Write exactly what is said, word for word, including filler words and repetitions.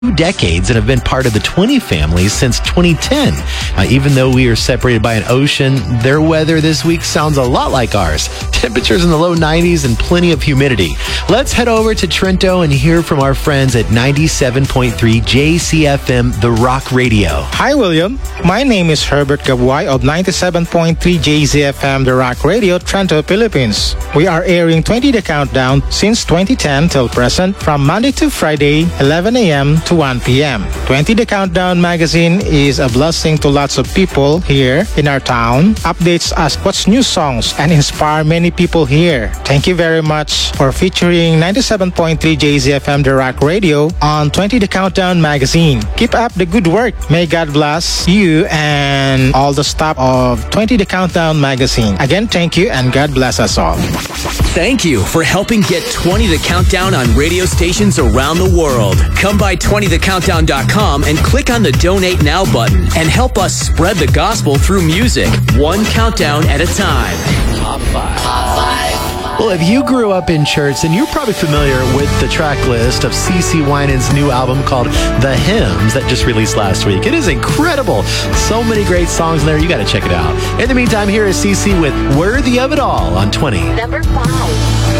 two decades and have been part of the twenty family since twenty ten. Uh, even though we are separated by an ocean, their weather this week sounds a lot like ours. Temperatures in the low nineties and plenty of humidity. Let's head over to Trento and hear from our friends at ninety-seven point three J C F M, The Rock Radio. Hi, William. My name is Herbert Gabuay of ninety-seven point three J C F M, The Rock Radio, Trento, Philippines. We are airing twenty The Countdown since twenty ten till present from Monday to Friday, eleven a.m. to one p.m. twenty The Countdown magazine is a blessing to lots of people here in our town, updates us what's new songs, and inspire many people here. Thank you very much for featuring ninety-seven point three J Z F M The Rock Radio on twenty The Countdown magazine. Keep up the good work. May God bless you and all the staff of twenty The Countdown magazine. Again, thank you and God bless us all. Thank you for helping get twenty The Countdown on radio stations around the world. Come by twenty the countdown dot com and click on the Donate Now button and help us spread the gospel through music, one countdown at a time. Top five. Top five. Well, if you grew up in church, then you're probably familiar with the track list of CeCe Winans' new album called The Hymns that just released last week. It is incredible. So many great songs in there. You got to check it out. In the meantime, here is CeCe with Worthy of It All on twenty. Number five.